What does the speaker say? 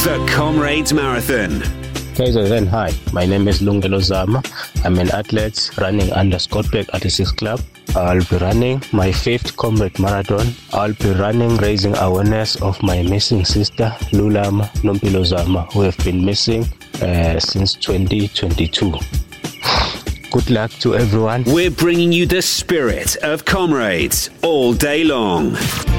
The Comrades Marathon. KZN, hi. My name is Lungelo Zama. I'm an athlete running under Scotbeck Athletics Club. I'll be running my 5th Comrade Marathon. I'll be running raising awareness of my missing sister, Lulama Nompilo Zama, who have been missing since 2022. Good luck to everyone. We're bringing you the spirit of Comrades all day long.